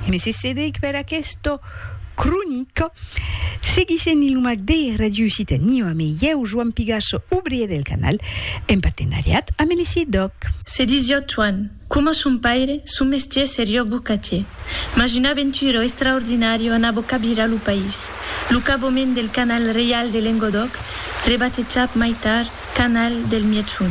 E se sedec per questo cronico, seguissent il de Radio Occitanie amb eu, Joan Pigasso, ouvrier del canal, en partenariat amb l'ICIDOC. C'est 18 ans. Come son père, son métier seria bocatier. Mais une aventure extraordinaire en abocabira le pays. Le caboment del canal real de Languedoc, rebatejat maitar canal del Mietsun.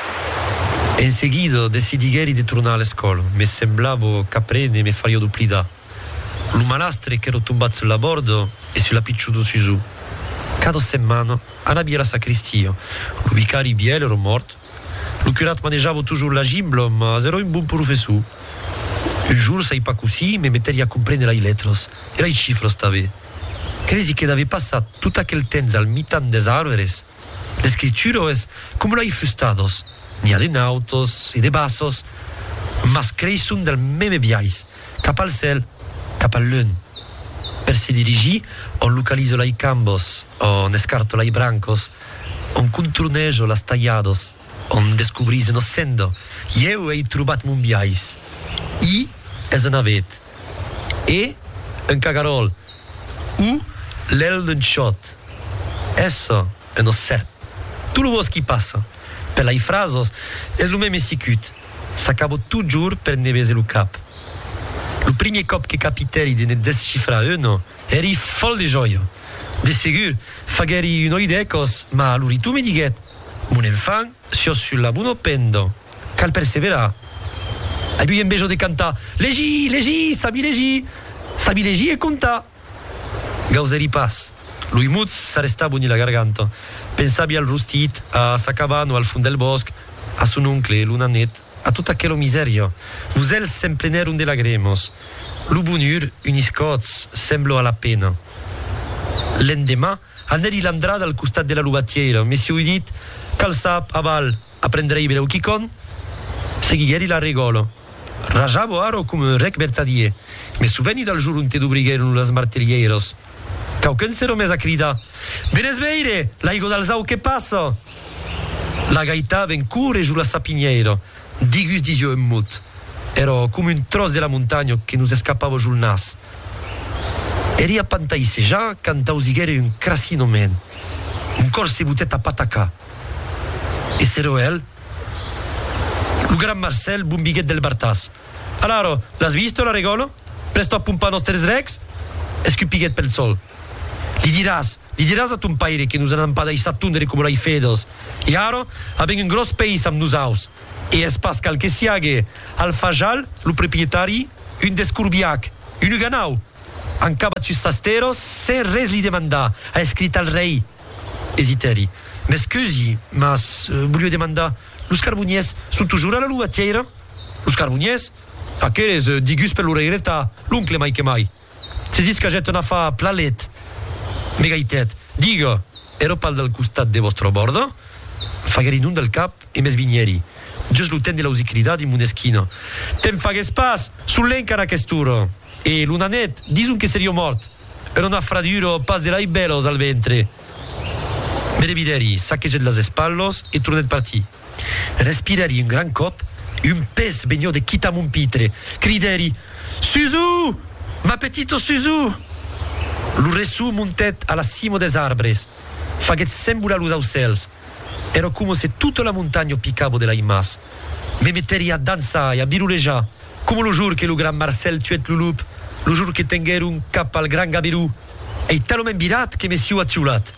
In seguida decidigueri di tornare alla scuola. Mi sembrava che apprendere mi faria duplità. Lo malastre che ero tombato sulla bordo e sulla picciuto su. Cada settimana andavo alla sacristia. Lo vicario biel era morto. Lo curato maneggiava toujours la gimbla, ma era un buon professore. Un giorno, sai pas così, mi metteria a comprendere le lettere. E le cifre stave. Credi che avevi passato tutto quel tempo al mitan des arbres. Le scritture es come l'hai fustados. Ni de nautos e de bassos, mas creissun del meme biais, cap al cel, cap al lun. Per se dirigir, on localizo lai cambos, on escarto lai brancos, on conturnejo las tallados, on descubrise no sendo. Eu hei trobat mon biais. I es un avet. E un cagarol. U l'el d'un xot. Esso un osserp. Tu lo vos qui passa. Per lai frasos es lo meme sicut. S'acabo toujours per nevese lo cap. Lo primi cop che capiteri de ne descifra uno eri fol de gioia. De segur, fageri un oidecos, ma l'uritu mi diguet, mon enfant, sio sulla buono pendo, cal persevera. Hai più invece de canta, legi, sabi legi e conta. Gauseri pas. Lui muz s'arrestava ogni la garganta. Pensavi al rustit, a sa cabana, al fund del bosc, a son oncle, l'unanet, a tutta aquella miseria. Musel s'emplenerum de lagremos. Lu bonur, uniscots, semblo a la pena. L'endemà, aneri l'andrada al costat de la lubatiera, me si udit, calçap, aval, aprendrei breu quicon, seguieri la regolo. Rajavo aro come un rec vertadier, me subeni dal giur un te d'obrigueron las martellieros. Caucun s'ero mes a cridar, «Venes veire, l'aigo d'alzau che passa!» La gaita ven cure giù la sapiniera, digus disio en mut. Ero come un tros de la montagna che nos escapava giù il nas. Eri a pantaise già cantausigere un crasino men. Un cor se butet a pataca. E s'ero el? Lu gran Marcel bumbiguet del Bartas. Alaro, l'has visto la regolo? Presto a pumpa nostres recs? Escupiguet pel sol. Li diràs a ton paire que nos anam pas deixat tundre com l'ai fedos. I ara, avem un gros país amb nosaus. E es pas cal que siague al Fajal, lo proprietari, un descurbiac, un ganau. Ancabat sus sasteros, sen res li demandar, ha escrit al rei. Esiteri. M'excusi, mas volia demandar, los carboniers són toujours a la luvatiera? Los carboniers? Aqueles, digus per lo regreta, l'oncle mai que mai. Se dis que jet una fa plalet. Megaitet, diga, ero pal del costat de vostro bordo? Fageri nun del cap e mes vinieri. Just l'uten de l'ausicrida di mon esquina. Te'n fagues pas, sull'encara questuro. E l'unanet, disun que serio mort. Era una fraduro pas de lai belos al ventre. Me revideri, saccheget las espallos e tornet parti. Respireri un gran cop e un pes vegno de quita mon pitre. Crideri, Suzu! Ma petito Suzu! Lo resu montet a la cima des arbres. Faguet sembula los aucels. Ero come se tutta la montagna piccavo de la imas. Me metteri a danzar e a birulejar. Come lo jour che lo gran Marcel tuet lo lup. Lo jour che tenguer un cap al gran Gabiru. E talment birat che me siu attiulat.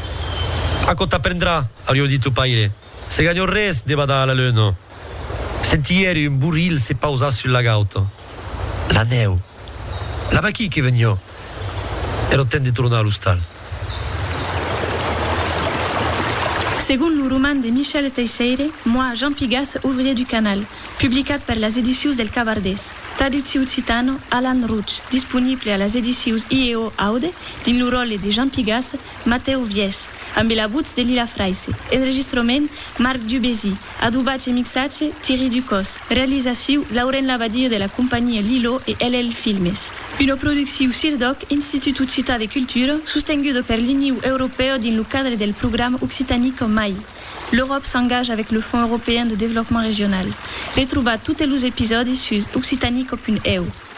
A cota prendrà, avevo detto paire. Se gagno res de bada la leno. Sentieri un burril se pausa sulla gauto. La neu. La vacchi che vegnò. Ero ten de tornar a l'hostal. Selon le roman de Michel Teixeira, moi, Jean Pigasse, ouvrier du canal, publicat par las Edicions del Cavardès. Traducció occitano, Alan Ruch, disponible a las Edicions IEO Aude, din lo rol de Jean Pigasse, Mateo Vies, amb la voz de Lila Fraisse. Enregistrament, Marc Dubézy. Adubatge e mixatge, Thierry Ducos. Realització, Lauren Labadia de la compagnia Lilo e LL Filmes. Una producció CIRDOC, Institut Occità de Cultura, sostenguda per l'Unió Europea din le cadre del programme Occitanique MAI. L'Europe s'engage avec le Fonds européen de développement régional. Retrouvez tous les épisodes sur occitanique.eu.